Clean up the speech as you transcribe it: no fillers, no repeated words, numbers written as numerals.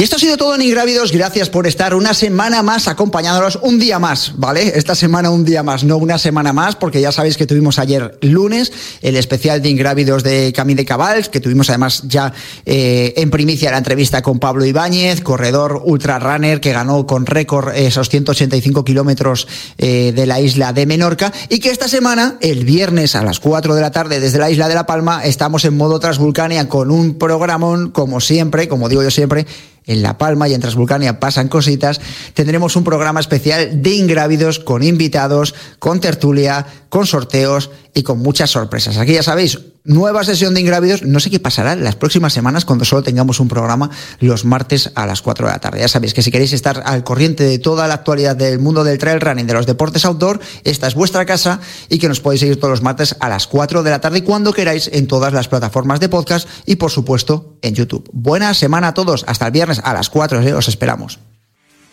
esto ha sido todo en Ingrávidos. Gracias por estar una semana más acompañándonos, un día más, ¿vale? Esta semana un día más, no una semana más, porque ya sabéis que tuvimos ayer lunes el especial de Ingrávidos de Camí de Cabals, que tuvimos además ya en primicia la entrevista con Pablo Ibáñez, corredor ultrarunner que ganó con récord esos 185 kilómetros de la isla de Menorca, y que esta semana, el viernes a las 4 de la tarde desde la isla de La Palma, estamos en modo Transvulcania con un programón, como siempre, como digo yo siempre, en La Palma y en Transvulcania pasan cositas. Tendremos un programa especial de Ingrávidos con invitados, con tertulia, con sorteos y con muchas sorpresas. Aquí ya sabéis, nueva sesión de Ingrávidos. No sé qué pasará las próximas semanas cuando solo tengamos un programa los martes a las 4 de la tarde. Ya sabéis que si queréis estar al corriente de toda la actualidad del mundo del trail running, de los deportes outdoor, esta es vuestra casa, y que nos podéis seguir todos los martes a las 4 de la tarde cuando queráis en todas las plataformas de podcast y por supuesto en YouTube. Buena semana a todos. Hasta el viernes a las 4, os esperamos.